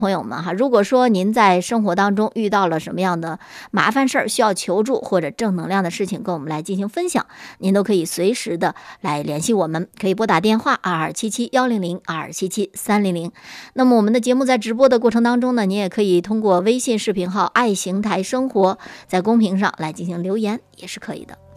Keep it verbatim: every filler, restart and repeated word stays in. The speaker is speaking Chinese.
朋友们哈，如果说您在生活当中遇到了什么样的麻烦事儿，需要求助或者正能量的事情，跟我们来进行分享，您都可以随时的来联系我们，可以拨打电话二二七七幺零零二二七七三零零。那么我们的节目在直播的过程当中呢，您也可以通过微信视频号爱邢台生活，在公屏上来进行留言，也是可以的。